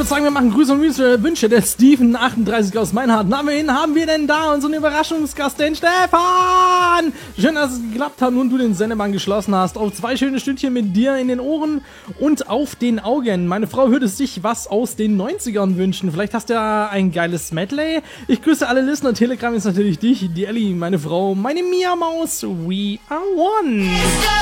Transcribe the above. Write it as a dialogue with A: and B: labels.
A: würde sagen, wir machen Grüße und Wünsche. Der Steven 38 aus Meinhardt. Na, wen haben wir denn da? Unseren Überraschungsgast, den Stefan! Schön, dass es geklappt hat und du den Sendemann geschlossen hast. Auf 2 schöne Stündchen mit dir in den Ohren und auf den Augen. Meine Frau würde sich was aus den 90ern wünschen. Vielleicht hast du ja ein geiles Medley. Ich grüße alle Listener. Telegram ist natürlich dich, die Ellie, meine Frau, meine Mia Maus. We are one.